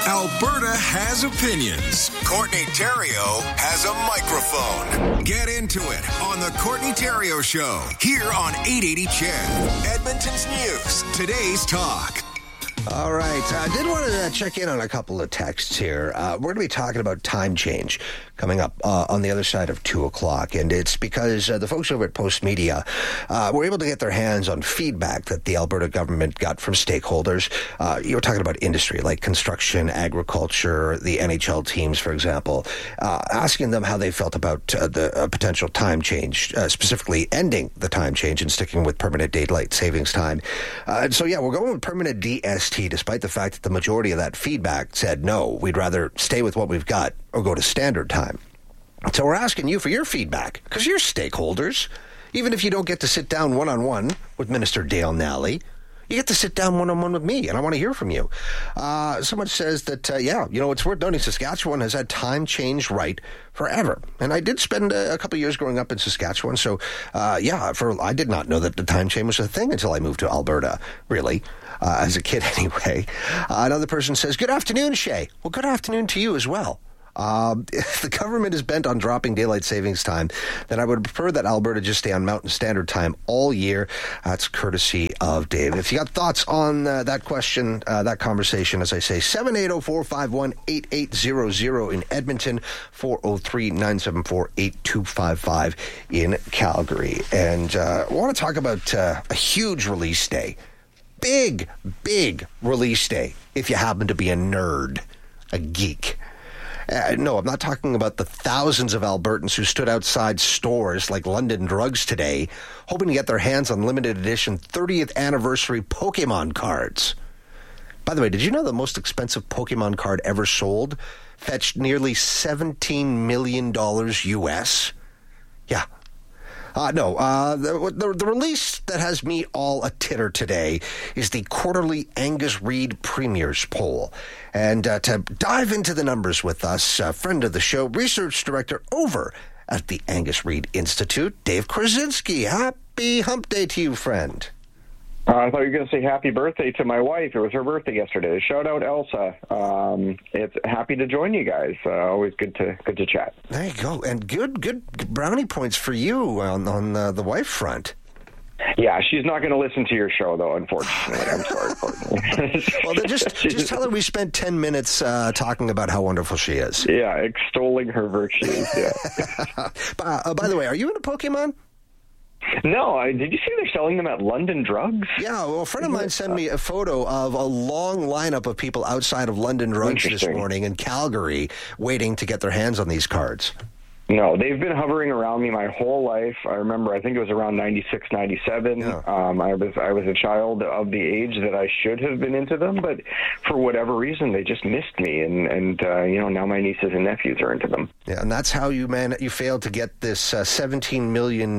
Alberta has opinions. Courtney Theriault has a microphone. Get into it on the Courtney Theriault Show here on 880 CHED. Edmonton's News. Today's talk. All right. I did want to check in on a couple of texts here. We're going to be talking about time change coming up on the other side of 2 o'clock. And it's because the folks over at Post Media were able to get their hands on feedback that the Alberta government got from stakeholders. You were talking about industry like construction, agriculture, the NHL teams, for example, asking them how they felt about the potential time change, specifically ending the time change and sticking with permanent daylight savings time. So, yeah, we're going with permanent DST, despite the fact that the majority of that feedback said, no, we'd rather stay with what we've got or go to standard time. So we're asking you for your feedback, because you're stakeholders. Even if you don't get to sit down one-on-one with Minister Dale Nally, you get to sit down one-on-one with me, and I want to hear from you. Someone says that, it's worth noting Saskatchewan has had time change right forever. And I did spend a couple of years growing up in Saskatchewan, so, I did not know that the time change was a thing until I moved to Alberta, really, as a kid anyway. Another person says, good afternoon, Shay. Well, good afternoon to you as well. If the government is bent on dropping daylight savings time, then I would prefer that Alberta just stay on Mountain Standard Time all year. That's courtesy of Dave. If you got thoughts on that question, that conversation, as I say, 780-451-8800 in Edmonton, 403-974-8255 in Calgary. And I want to talk about a huge release day. Big release day if you happen to be a nerd, a geek. No, I'm not talking about the thousands of Albertans who stood outside stores like London Drugs today, hoping to get their hands on limited edition 30th anniversary Pokemon cards. By the way, did you know the most expensive Pokemon card ever sold fetched nearly $17 million US? Yeah. The release that has me all a titter today is the quarterly Angus Reid Premiers Poll. And to dive into the numbers with us, a friend of the show, research director over at the Angus Reid Institute, Dave Krasinski. Happy hump day to you, friend. I thought you were going to say happy birthday to my wife. It was her birthday yesterday. Shout out Elsa. It's happy to join you guys. Always good to chat. There you go. And good brownie points for you on the wife front. Yeah, she's not going to listen to your show, though, unfortunately. I'm sorry, Courtney. Well, then just tell her we spent 10 minutes talking about how wonderful she is. Yeah, extolling her virtues, yeah. By the way, are you into Pokemon? No, did you see they're selling them at London Drugs? Yeah, well, a friend of mine sent me a photo of a long lineup of people outside of London Drugs this morning in Calgary waiting to get their hands on these cards. No, they've been hovering around me my whole life. I remember, I think it was around 96, 97. Yeah. I was a child of the age that I should have been into them, but for whatever reason, they just missed me. And now my nieces and nephews are into them. Yeah, and that's how you failed to get this $17 million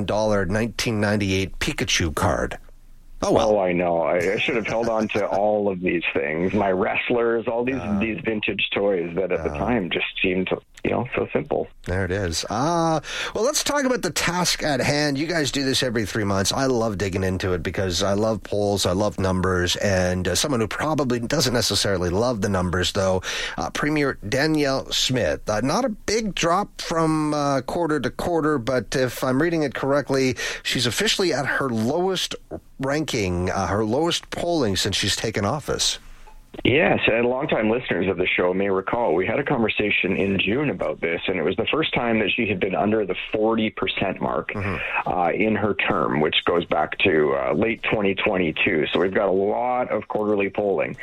1998 Pikachu card. Oh, well. Oh, I know. I should have held on to all of these things. My wrestlers, all these vintage toys that at the time just seemed, so simple. There it is. Well, let's talk about the task at hand. You guys do this every 3 months. I love digging into it because I love polls, I love numbers, and someone who probably doesn't necessarily love the numbers, though, Premier Danielle Smith. Not a big drop from quarter to quarter, but if I'm reading it correctly, she's officially at her lowest ranking, her lowest polling since she's taken office. Yes, and longtime listeners of the show may recall we had a conversation in June about this, and it was the first time that she had been under the 40% mark in her term, which goes back to late 2022. So we've got a lot of quarterly polling.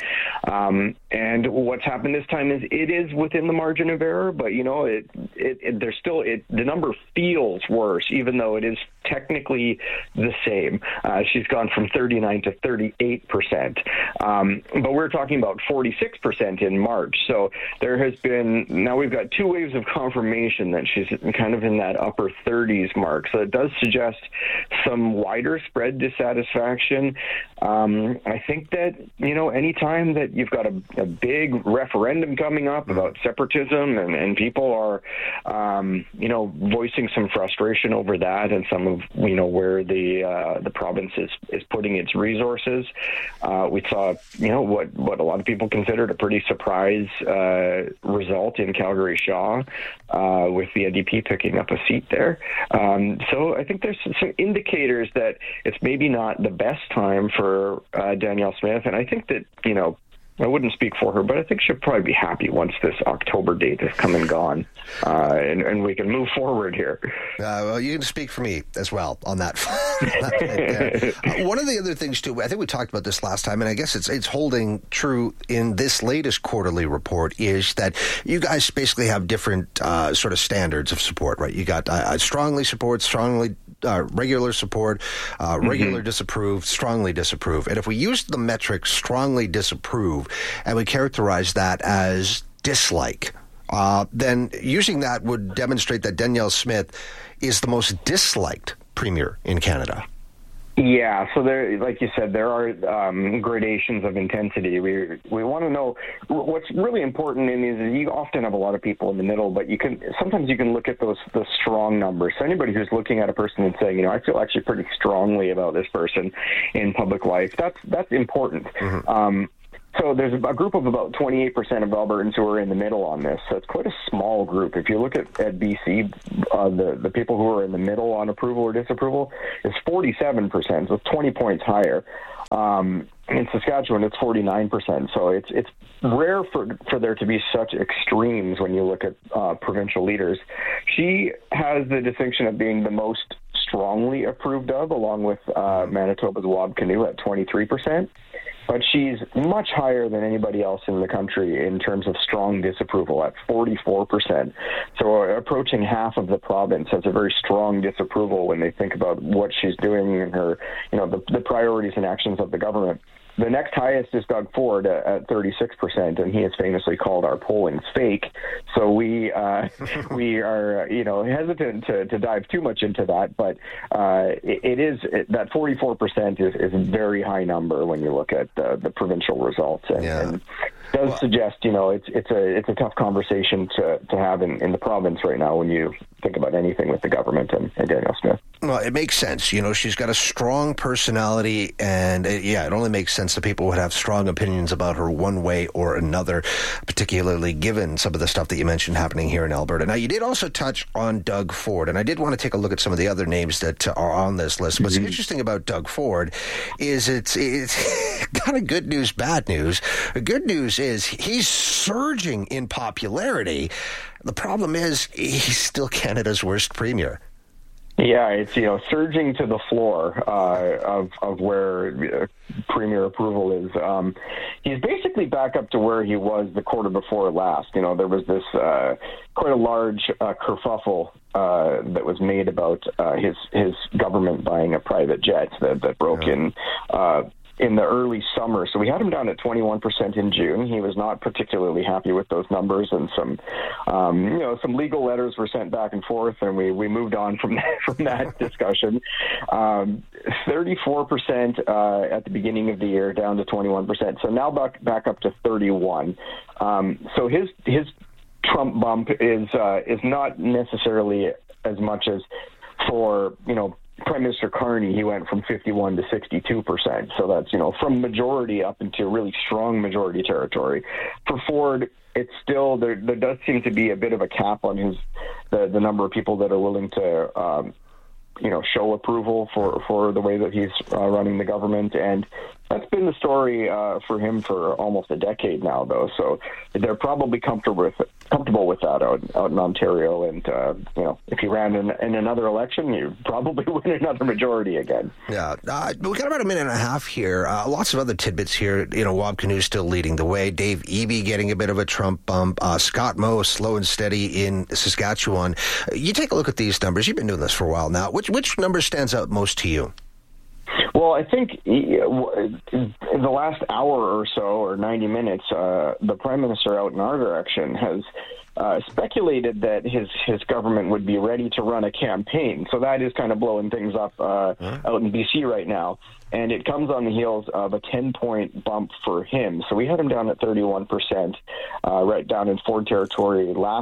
And what's happened this time is it is within the margin of error, but there's still the number feels worse, even though it is technically the same. She's gone from 39 to 38%, but we're talking about 46% in March. So there has been, now we've got 2 waves of confirmation that she's kind of in that upper 30s mark. So it does suggest some wider spread dissatisfaction. I think that, anytime that you've got a big referendum coming up about separatism and people are, voicing some frustration over that and some of of where the province is putting its resources. We saw what a lot of people considered a pretty surprise result in Calgary Shaw with the NDP picking up a seat there. So I think there's some indicators that it's maybe not the best time for Danielle Smith, and I think that I wouldn't speak for her, but I think she'll probably be happy once this October date has come and gone, and we can move forward here. Well, you can speak for me as well on that. One of the other things, too, I think we talked about this last time, and I guess it's holding true in this latest quarterly report, is that you guys basically have different sort of standards of support, right? You got strongly support, strongly regular support, regular disapprove, strongly disapprove. And if we use the metric strongly disapprove and we characterize that as dislike, then using that would demonstrate that Danielle Smith is the most disliked premier in Canada. Yeah, so there, like you said, there are gradations of intensity. We want to know what's really important in is you often have a lot of people in the middle, but sometimes you can look at those strong numbers. So anybody who's looking at a person and saying, I feel actually pretty strongly about this person in public life, that's important. So there's a group of about 28% of Albertans who are in the middle on this. So it's quite a small group. If you look at BC, the people who are in the middle on approval or disapproval is 47%, so it's 20 points higher. In Saskatchewan, it's 49%. So it's rare for there to be such extremes when you look at provincial leaders. She has the distinction of being the most strongly approved of, along with Manitoba's Wab Kinew at 23%. But she's much higher than anybody else in the country in terms of strong disapproval at 44%. So approaching half of the province has a very strong disapproval when they think about what she's doing and her, the priorities and actions of the government. The next highest is Doug Ford at 36%, and he has famously called our polling fake. So we are hesitant to dive too much into that, but that 44% is a very high number when you look at the provincial results, and does suggest it's a tough conversation to have in the province right now when you think about anything with the government and Danielle Smith. Well, it makes sense. She's got a strong personality, and it only makes sense that people would have strong opinions about her one way or another, particularly given some of the stuff that you mentioned happening here in Alberta. Now, you did also touch on Doug Ford, and I did want to take a look at some of the other names that are on this list. What's interesting about Doug Ford is it's kind of good news, bad news. The good news is he's surging in popularity. The problem is he's still Canada's worst premier. Yeah, it's surging to the floor of where premier approval is. He's basically back up to where he was the quarter before last. There was this quite a large kerfuffle that was made about his government buying a private jet that broke in the early summer. So we had him down at 21% in June. He was not particularly happy with those numbers, and some legal letters were sent back and forth, and we moved on from that discussion. 34% at the beginning of the year, down to 21%. So now back up to 31. So his Trump bump is not necessarily as much as for Prime Minister Carney. He went from 51 to 62%. So that's, from majority up into really strong majority territory. For Ford, it's still, there does seem to be a bit of a cap on the number of people that are willing to, show approval for the way that he's running the government. And that's been the story for him for almost a decade now, though. So they're probably comfortable with that out in Ontario. And if you ran in another election, you probably win another majority again. Yeah, we got about a minute and a half here. Lots of other tidbits here. Wab Kinew still leading the way. Dave Eby getting a bit of a Trump bump. Scott Moe slow and steady in Saskatchewan. You take a look at these numbers. You've been doing this for a while now. Which number stands out most to you? Well, I think in the last hour or so, or 90 minutes, the Prime Minister out in our direction has speculated that his government would be ready to run a campaign. So that is kind of blowing things up out in BC right now. And it comes on the heels of a 10-point bump for him. So we had him down at 31%, right down in Ford territory last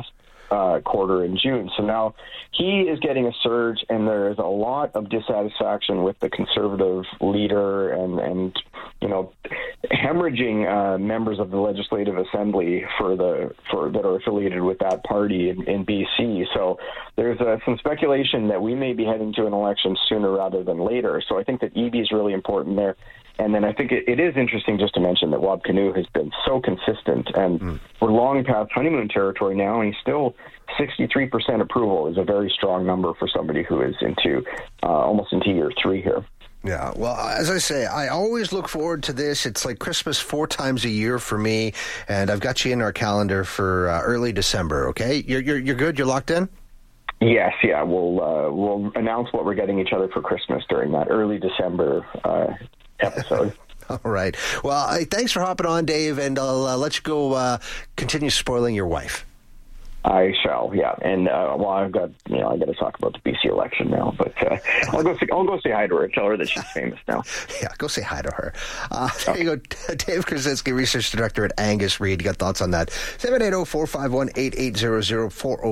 quarter in June. So now he is getting a surge, and there is a lot of dissatisfaction with the Conservative leader and hemorrhaging members of the Legislative Assembly that are affiliated with that party in BC. So there's some speculation that we may be heading to an election sooner rather than later. So I think that Eby is really important there. And then I think it is interesting just to mention that Wab Kinew has been so consistent, and we're long past honeymoon territory now, and he's still 63% approval is a very strong number for somebody who is almost into year 3 here. Yeah, well, as I say, I always look forward to this. It's like Christmas 4 times a year for me, and I've got you in our calendar for early December, okay? You're good? You're locked in? Yes, yeah. We'll announce what we're getting each other for Christmas during that early December episode. All right. Well, thanks for hopping on, Dave, and I'll let you go continue spoiling your wife. I shall, yeah. And I got to talk about the BC election now, but I'll go say hi to her and tell her that she's famous now. Yeah, go say hi to her. There you go, Dave Krasinski, Research Director at Angus Reid. You got thoughts on that? 780-451-8800,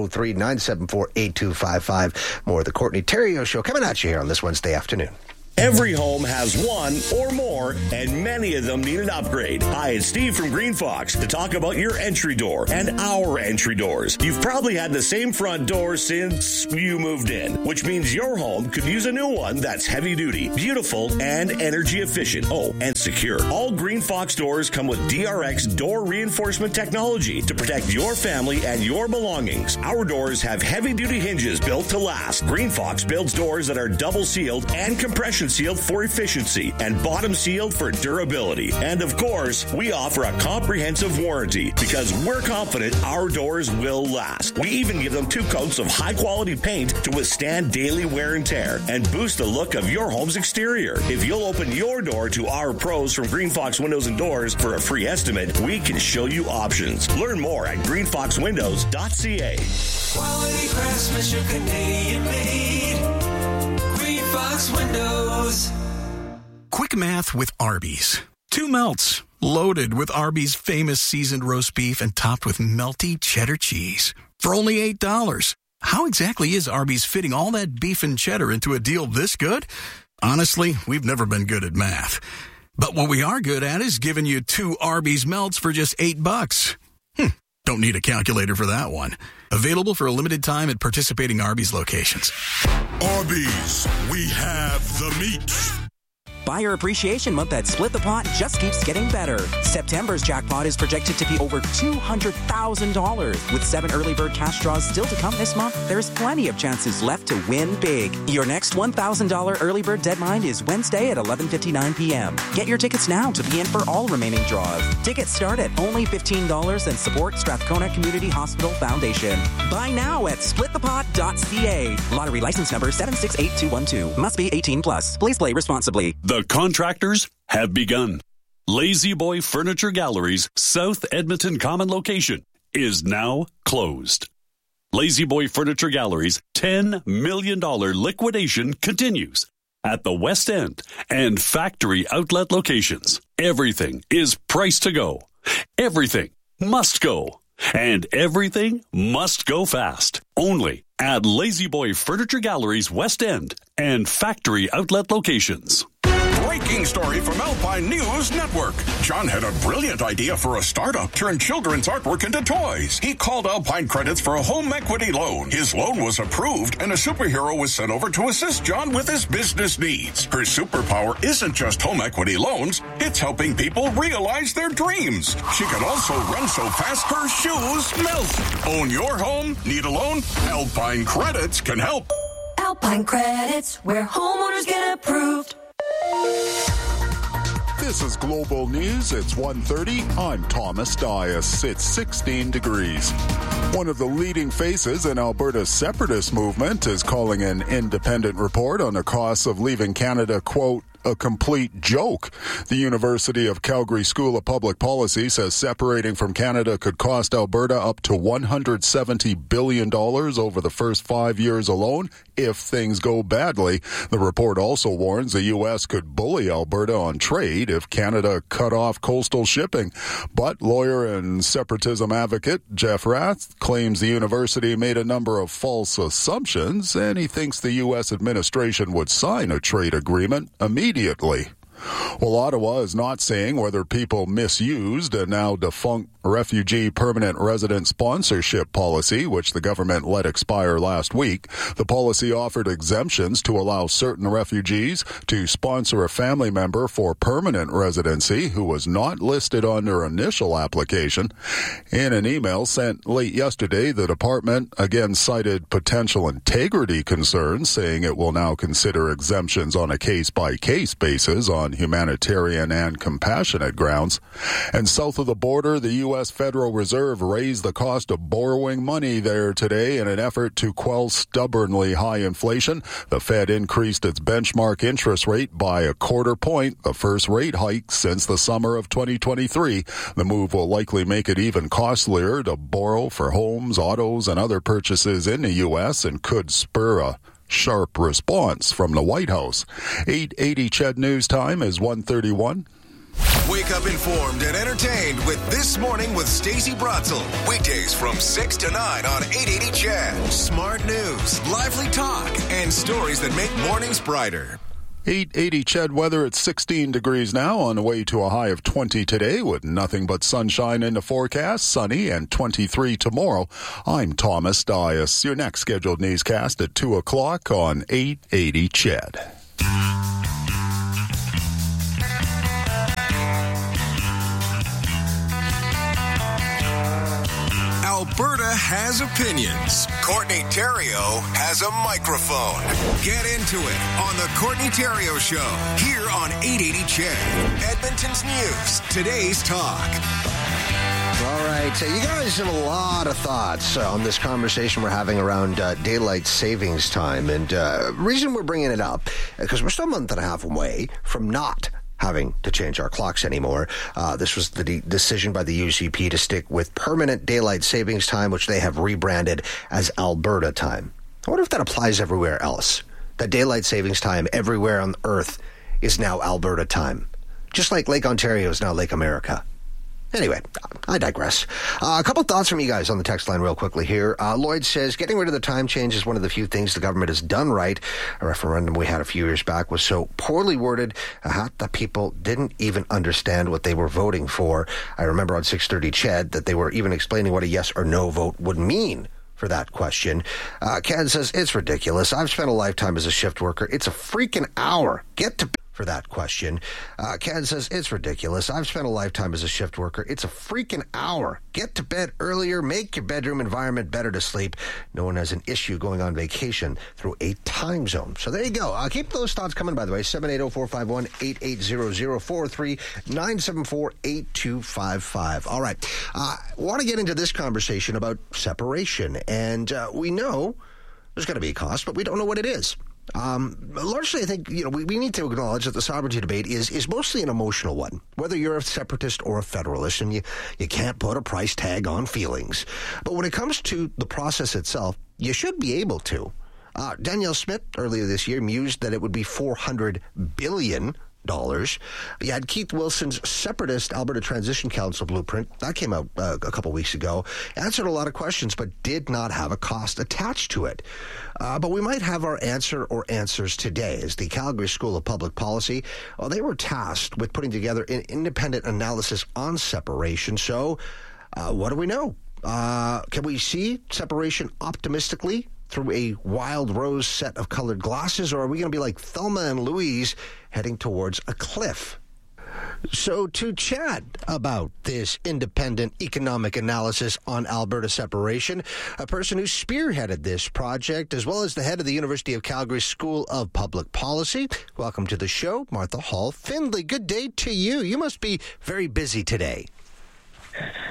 403-974-8255. More of the Courtney Theriault Show coming at you here on this Wednesday afternoon. Every home has one or more, and many of them need an upgrade. Hi, it's Steve from Green Fox to talk about your entry door and our entry doors. You've probably had the same front door since you moved in, which means your home could use a new one that's heavy duty, beautiful, and energy efficient. Oh, and secure. All Green Fox doors come with DRX door reinforcement technology to protect your family and your belongings. Our doors have heavy duty hinges built to last. Green Fox builds doors that are double sealed and compression sealed for efficiency and bottom sealed for durability. And of course, we offer a comprehensive warranty because we're confident our doors will last. We even give them 2 coats of high quality paint to withstand daily wear and tear and boost the look of your home's exterior. If you'll open your door to our pros from Green Fox Windows and Doors for a free estimate, we can show you options. Learn more at greenfoxwindows.ca. Quality craftsmanship, Canadian made. Green Fox Windows. Quick math with Arby's. 2 melts, loaded with Arby's famous seasoned roast beef and topped with melty cheddar cheese. For only $8. How exactly is Arby's fitting all that beef and cheddar into a deal this good? Honestly, we've never been good at math. But what we are good at is giving you 2 Arby's melts for just $8. Don't need a calculator for that one. Available for a limited time at participating Arby's locations. Arby's, we have the meat. Buyer Appreciation Month at Split the Pot just keeps getting better. September's jackpot is projected to be over $200,000. With 7 early bird cash draws still to come this month, there's plenty of chances left to win big. Your next $1,000 early bird deadline is Wednesday at 11:59 p.m. Get your tickets now to be in for all remaining draws. Tickets start at only $15 and support Strathcona Community Hospital Foundation. Buy now at splitthepot.ca. Lottery license number 768212. Must be 18 plus. Please play responsibly. The contractors have begun. Lazy Boy Furniture Gallery's South Edmonton Common location is now closed. Lazy Boy Furniture Gallery's $10 million liquidation continues at the West End and factory outlet locations. Everything is priced to go. Everything must go. And everything must go fast. Only at Lazy Boy Furniture Gallery's West End and factory outlet locations. Breaking story from Alpine News Network. John had a brilliant idea for a startup, turn children's artwork into toys. He called Alpine Credits for a home equity loan. His loan was approved, and a superhero was sent over to assist John with his business needs. Her superpower isn't just home equity loans, it's helping people realize their dreams. She can also run so fast her shoes melt. Own your home? Need a loan? Alpine Credits can help. Alpine Credits, where homeowners get approved. This is Global News. It's 1:30. I'm Thomas Dias. It's 16 degrees. One of the leading faces in Alberta's separatist movement is calling an independent report on the costs of leaving Canada, quote, a complete joke. The University of Calgary School of Public Policy says separating from Canada could cost Alberta up to $170 billion over the first 5 years alone if things go badly. The report also warns the U.S. could bully Alberta on trade if Canada cut off coastal shipping. But lawyer and separatism advocate Jeff Rath claims the university made a number of false assumptions, and he thinks the U.S. administration would sign a trade agreement immediately. Well, Ottawa is not saying whether people misused a now defunct refugee permanent resident sponsorship policy, which the government let expire last week. The policy offered exemptions to allow certain refugees to sponsor a family member for permanent residency who was not listed on their initial application. In an email sent late yesterday, the department again cited potential integrity concerns, saying it will now consider exemptions on a case-by-case basis on humanitarian and compassionate grounds. And south of the border, the U.S. Federal Reserve raised the cost of borrowing money there today in an effort to quell stubbornly high inflation. The Fed increased its benchmark interest rate by a quarter point, the first rate hike since the summer of 2023. The move will likely make it even costlier to borrow for homes, autos, and other purchases in the U.S. and could spur a sharp response from the White House. 8:80 CHED News Time is 1:31. Wake up informed and entertained with This Morning with Stacey Bratzel. Weekdays from 6 to 9 on 880 CHED. Smart news, lively talk, and stories that make mornings brighter. 880 CHED weather at 16 degrees now, on the way to a high of 20 today with nothing but sunshine in the forecast, sunny, and 23 tomorrow. I'm Thomas Dias. Your next scheduled newscast at 2 o'clock on 880 CHED. Alberta has opinions. Courtney Theriault has a microphone. Get into it on the Courtney Theriault Show here on 880 CHED. Edmonton's News, today's talk. All right, you guys have a lot of thoughts on this conversation we're having around daylight savings time. And reason we're bringing it up, because we're still a month and a half away from not having to change our clocks anymore. This was the decision by the UCP to stick with permanent daylight savings time, which they have rebranded as Alberta time. I wonder if that applies everywhere else. That daylight savings time everywhere on Earth is now Alberta time. Just like Lake Ontario is now Lake America. Anyway, I digress. A couple thoughts from you guys on the text line real quickly here. Lloyd says, getting rid of the time change is one of the few things the government has done right. A referendum we had a few years back was so poorly worded that people didn't even understand what they were voting for. I remember on 630 CHED that they were even explaining what a yes or no vote would mean for that question. Ken says, it's ridiculous. I've spent a lifetime as a shift worker. It's a freaking hour. Get to for that question. Ken says, it's ridiculous. I've spent a lifetime as a shift worker. It's a freaking hour. Get to bed earlier. Make your bedroom environment better to sleep. No one has an issue going on vacation through a time zone. So there you go. Keep those thoughts coming, by the way. 780-451-8800-43974-8255. All right. Want to get into this conversation about separation. And we know there's going to be a cost, but we don't know what it is. Largely, I think, we need to acknowledge that the sovereignty debate is mostly an emotional one, whether you're a separatist or a federalist, and you can't put a price tag on feelings. But when it comes to the process itself, you should be able to. Danielle Smith, earlier this year, mused that it would be $400 billion. You had Keith Wilson's separatist Alberta Transition Council blueprint. That came out a couple weeks ago. Answered a lot of questions, but did not have a cost attached to it. But we might have our answer or answers today, as the Calgary School of Public Policy, they were tasked with putting together an independent analysis on separation. So what do we know? Can we see separation optimistically through a wild rose set of colored glasses, or are we going to be like Thelma and Louise heading towards a cliff? So to chat about this independent economic analysis on Alberta separation, a person who spearheaded this project, as well as the head of the University of Calgary School of Public Policy. Welcome to the show, Martha Hall Findlay. Good day to you. You must be very busy today. Well,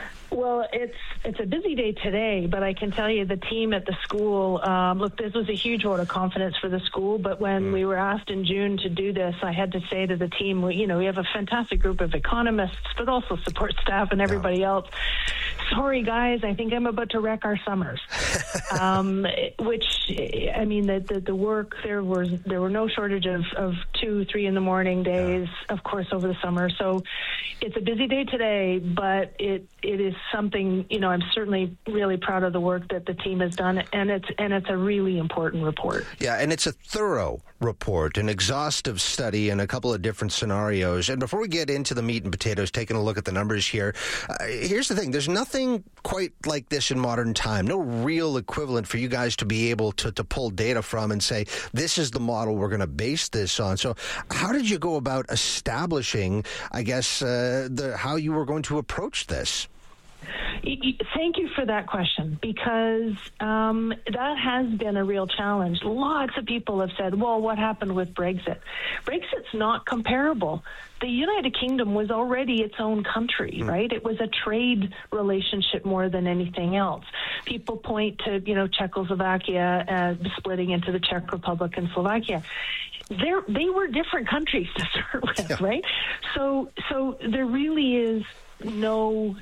Well, it's a busy day today, but I can tell you the team at the school, look, this was a huge vote of confidence for the school, but when we were asked in June to do this, I had to say to the team, we have a fantastic group of economists, but also support staff and everybody else. Sorry, guys, I think I'm about to wreck our summers. Which, I mean, the work, there were no shortage of 2-3 in the morning days, of course, over the summer. So it's a busy day today, but it is something, I'm certainly really proud of the work that the team has done, and it's a really important report. Yeah, and it's a thorough report, an exhaustive study in a couple of different scenarios. And before we get into the meat and potatoes, taking a look at the numbers here, here's the thing. There's nothing quite like this in modern time. No real equivalent for you guys to be able to pull data from and say, this is the model we're going to base this on. So how did you go about establishing, I guess, how you were going to approach this? Thank you for that question, because that has been a real challenge. Lots of people have said, well, what happened with Brexit? Brexit's not comparable. The United Kingdom was already its own country, right? It was a trade relationship more than anything else. People point to, Czechoslovakia splitting into the Czech Republic and Slovakia. They were different countries to start with, right? So there really is no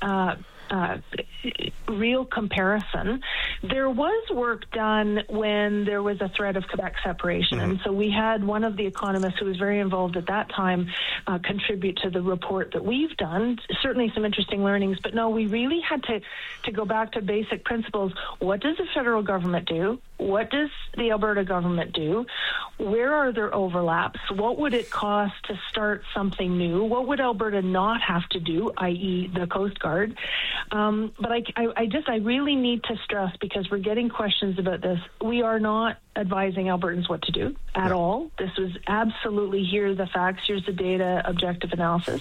real comparison. There was work done when there was a threat of Quebec separation, and so we had one of the economists who was very involved at that time contribute to the report that we've done. Certainly some interesting learnings, but no, we really had to go back to basic principles. What does the federal government do? What does the Alberta government do? Where are there overlaps? What would it cost to start something new? What would Alberta not have to do, i.e. the Coast Guard? But I really need to stress, because we're getting questions about this, we are not advising Albertans what to do at all. This was absolutely, here are the facts, here's the data, objective analysis.